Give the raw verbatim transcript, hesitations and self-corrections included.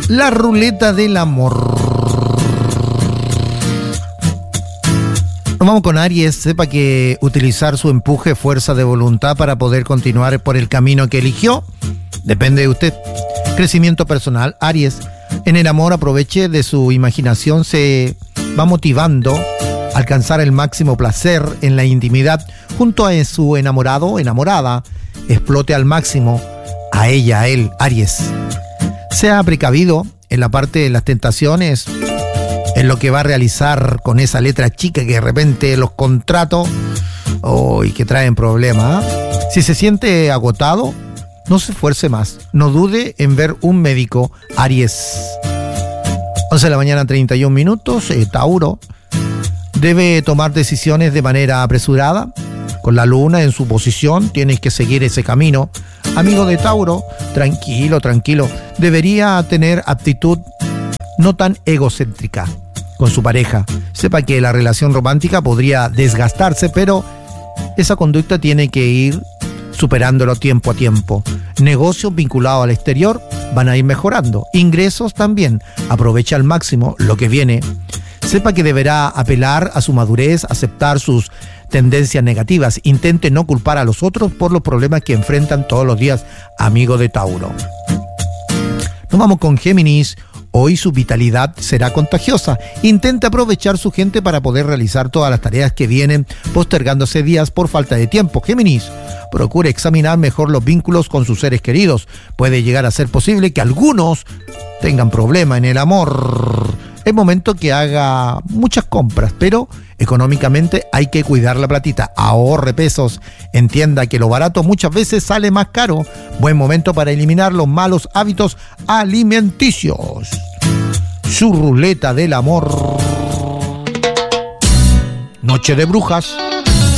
La ruleta del amor. Nos vamos con Aries. Sepa que utilizar su empuje, fuerza de voluntad para poder continuar por el camino que eligió depende de usted. Crecimiento personal. Aries, en el amor aproveche de su imaginación, se va motivando a alcanzar el máximo placer en la intimidad junto a su enamorado o enamorada. Explote al máximo a ella, a él. Aries, sea precavido en la parte de las tentaciones, en lo que va a realizar con esa letra chica que de repente los contratos oh, y que traen problemas. ¿eh? Si se siente agotado, no se esfuerce más. No dude en ver un médico. Aries. once de la mañana, treinta y un minutos. Eh, Tauro. Debe tomar decisiones de manera apresurada. Con la luna en su posición, tienes que seguir ese camino. Amigo de Tauro, tranquilo, tranquilo. Debería tener aptitud no tan egocéntrica con su pareja. Sepa que la relación romántica podría desgastarse, pero esa conducta tiene que ir superándolo tiempo a tiempo. Negocios vinculados al exterior van a ir mejorando. Ingresos también. Aprovecha al máximo lo que viene. Sepa que deberá apelar a su madurez, aceptar sus tendencias negativas. Intente no culpar a los otros por los problemas que enfrentan todos los días, amigo de Tauro. Nos vamos con Géminis. Hoy su vitalidad será contagiosa. Intente aprovechar su gente para poder realizar todas las tareas que vienen postergándose días por falta de tiempo. Géminis, procure examinar mejor los vínculos con sus seres queridos. Puede llegar a ser posible que algunos tengan problema en el amor. Es momento que haga muchas compras, pero económicamente hay que cuidar la platita. Ahorre pesos. Entienda que lo barato muchas veces sale más caro. Buen momento para eliminar los malos hábitos alimenticios. Su ruleta del amor. Noche de brujas.